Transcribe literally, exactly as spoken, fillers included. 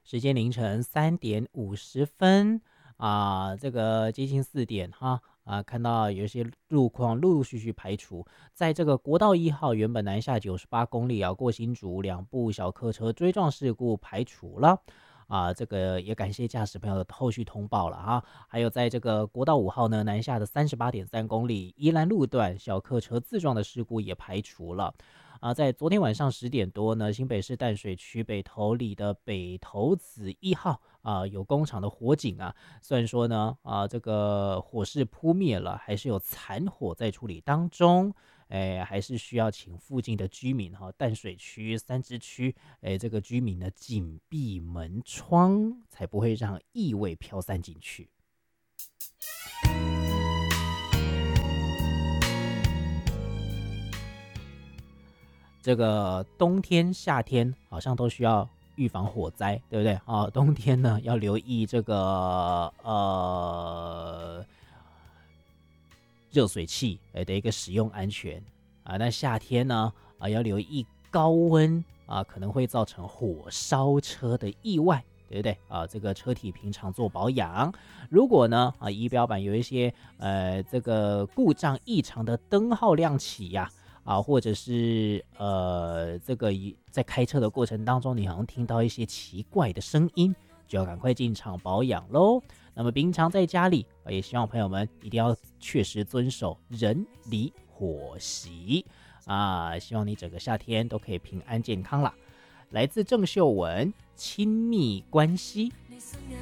时间凌晨三点五十分啊，这个接近四点哈啊，看到有一些路况陆陆续续排除，在这个国道一号原本南下九十八公里啊过新竹两部小客车追撞事故排除了。啊，这个也感谢驾驶朋友的后续通报了哈。还有在这个国道五号呢南下的三十八点三公里宜兰路段小客车自撞的事故也排除了。啊，在昨天晚上十点多呢，新北市淡水区北投里的北投子一号啊，有工厂的火警啊，虽然说呢啊，这个火势扑灭了，还是有残火在处理当中。哎，还是需要请附近的居民哈，淡水区、三支区，哎，这个居民呢紧闭门窗，才不会让异味飘散进去。这个冬天、夏天好像都需要预防火灾，对不对啊？冬天呢要留意这个呃热水器的一个使用安全啊。那夏天呢啊要留意高温啊可能会造成火烧车的意外。对不对啊？这个车体平常做保养，如果呢啊仪表板有一些呃这个故障异常的灯号亮起呀、啊，或者是呃这个在开车的过程当中，你好像听到一些奇怪的声音，就要赶快进场保养喽。那么平常在家里，也希望朋友们一定要确实遵守人离火熄啊，希望你整个夏天都可以平安健康啦。来自郑秀文，亲密关系。 你算也